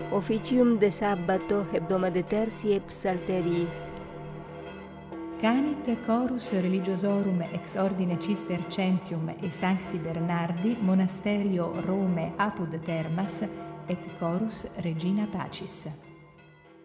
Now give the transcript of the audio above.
Officium de sabbato hebdomade tertii et psalterii. Canit chorus religiosorum ex ordine Cistercentium e Sancti Bernardi monasterio Rome apud Termas et chorus Regina Pacis.